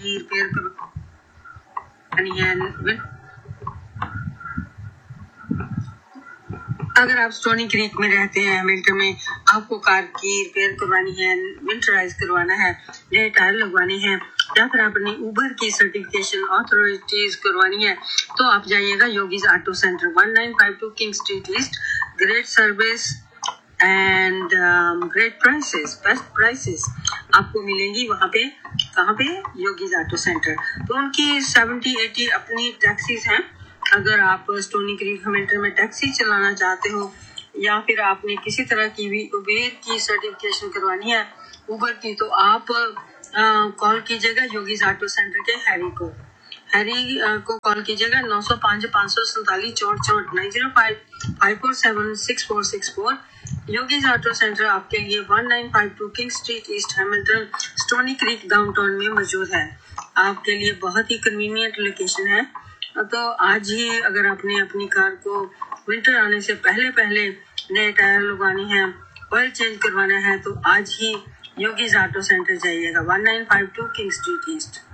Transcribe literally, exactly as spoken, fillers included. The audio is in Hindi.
की रिपेयर करवानी है। अगर आप स्टोनी क्रीक में रहते हैं विंटर में, आपको कार की रिपेयर करवानी है, विंटराइज करवाना है, नए टायर लगवाने हैं, या फिर अपनी उबर की सर्टिफिकेशन ऑथोरिटीज करवानी है, तो आप जाइएगा yogis auto centre, one nine five to king street east. Great service and great prices, best prices आपको मिलेंगी वहाँ पे। कहाँ पे? Yogis auto centre. तो उनकी सेवेंटी एटी अपनी टैक्सीज हैं। अगर आप स्टोनी क्रीक विंटर में टैक्सी चलाना चाहते हो, या फिर आपने किसी तरह की भी उबेर की सर्टिफिकेशन करवानी है, उबर की, तो आप कॉल कीजिएगा योगीज ऑटो सेंटर के हैरी को। हैरी आ, को कॉल कीजिएगा नौ सौ पाँच पाँच सौ सैंतालीस चौंठ चौंठ nine zero five five four seven six four six four. Yogis auto centre आपके लिए one nine five to king street east Hamilton stony creek downtown में मौजूद है। आपके लिए बहुत ही कन्वीनियंट लोकेशन है। तो आज ही अगर आपने अपनी कार को विंटर आने से पहले पहले नए टायर लगवाने हैं, ऑयल चेंज करवाना है, तो आज ही योगीज ऑटो सेंटर जाइएगा, one nine five to king street east.